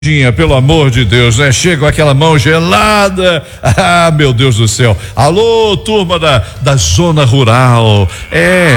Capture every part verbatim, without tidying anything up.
Pelo amor de Deus, né? Chega com aquela mão gelada. Ah, meu Deus do céu. Alô, turma da, da zona rural. É.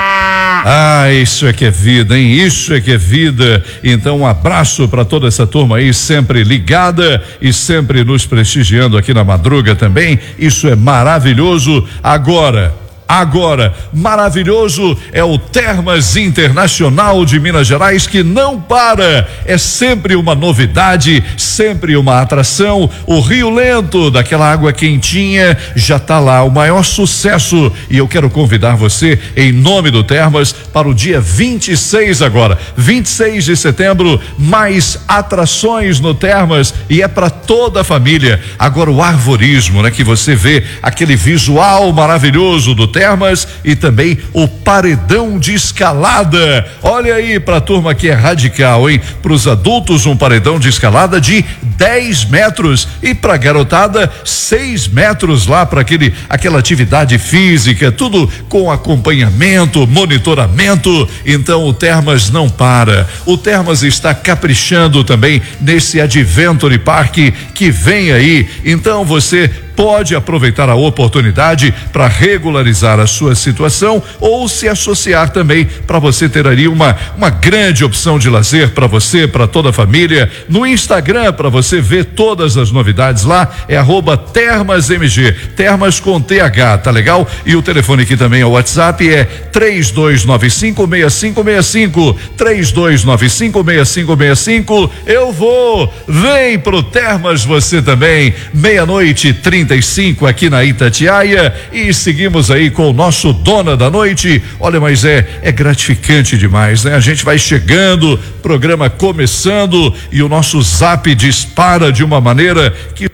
Ah, isso é que é vida, hein? Isso é que é vida. Então, um abraço para toda essa turma aí, sempre ligada e sempre nos prestigiando aqui na madruga também. Isso é maravilhoso. Agora. Agora, maravilhoso é o Termas Internacional de Minas Gerais, que não para, é sempre uma novidade, sempre uma atração. O Rio Lento, daquela água quentinha, já está lá, o maior sucesso, e eu quero convidar você, em nome do Termas, para o dia vinte e seis agora, vinte e seis de setembro, mais atrações no Termas, e é para toda a família. Agora o arvorismo, né, que você vê aquele visual maravilhoso do Termas e também o paredão de escalada. Olha aí pra turma que é radical, hein? Pros adultos, um paredão de escalada de dez metros e pra garotada, seis metros lá para aquele, aquela atividade física, tudo com acompanhamento, monitoramento. Então o Termas não para. O Termas está caprichando também nesse Adventure Park que vem aí. Então você pode aproveitar a oportunidade para regularizar a sua situação ou se associar também para você ter ali uma uma grande opção de lazer para você, para toda a família. No Instagram, para você ver todas as novidades lá, é arroba termasmg, Termas com T H, tá legal? E o telefone aqui também é o WhatsApp, é três dois nove cinco seis cinco seis cinco, três dois nove cinco seis cinco seis cinco. Eu vou, vem pro Termas você também, meia-noite trinta e cinco aqui na Itatiaia, e seguimos aí com o nosso Dona da Noite. Olha, mas é é gratificante demais, né? A gente vai chegando, programa começando e o nosso zap dispara de uma maneira que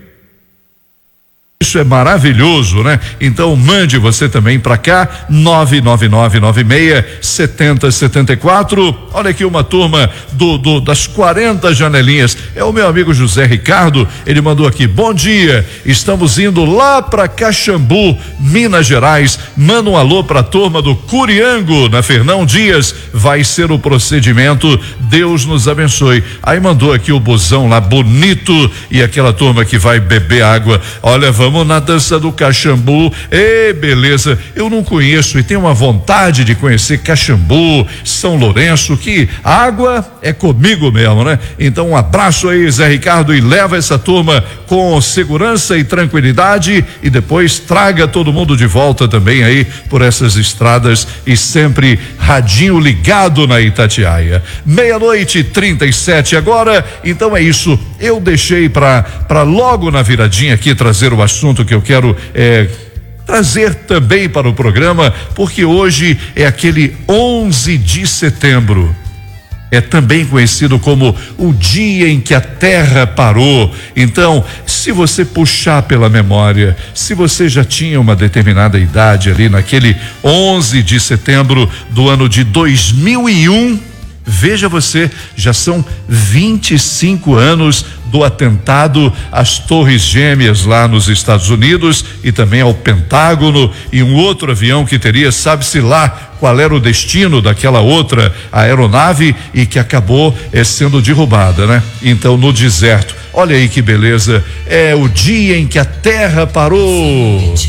isso é maravilhoso, né? Então mande você também para cá, nove nove nove nove seis sete zero sete quatro. Olha aqui uma turma do, do das quarenta janelinhas. É o meu amigo José Ricardo. Ele mandou aqui: bom dia, estamos indo lá para Caxambu, Minas Gerais. Manda um alô para a turma do Curiango, na Fernão Dias. Vai ser o procedimento. Deus nos abençoe. Aí mandou aqui o busão lá bonito e aquela turma que vai beber água. Olha, vamos Vamos na dança do Caxambu. Ei, beleza, eu não conheço e tenho uma vontade de conhecer Caxambu, São Lourenço, que água é comigo mesmo, né? Então um abraço aí, Zé Ricardo, e leva essa turma com segurança e tranquilidade e depois traga todo mundo de volta também aí por essas estradas e sempre radinho ligado na Itatiaia. Meia-noite trinta e sete agora, então é isso. Eu deixei para para logo na viradinha aqui trazer o assunto que eu quero é, trazer também para o programa, porque hoje é aquele onze de setembro. É também conhecido como o dia em que a Terra parou. Então, se você puxar pela memória, se você já tinha uma determinada idade ali naquele onze de setembro do ano de dois mil e um, veja você, já são vinte e cinco anos do atentado às Torres Gêmeas lá nos Estados Unidos e também ao Pentágono, e um outro avião que teria, sabe-se lá qual era o destino daquela outra aeronave e que acabou é, sendo derrubada, né? Então, no deserto. Olha aí que beleza, é o dia em que a Terra parou.